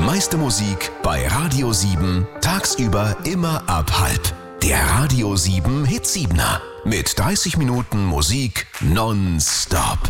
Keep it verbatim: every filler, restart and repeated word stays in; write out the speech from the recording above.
meiste Musik bei Radio sieben, tagsüber immer ab halb. Der Radio sieben Hit siebener mit dreißig Minuten Musik nonstop.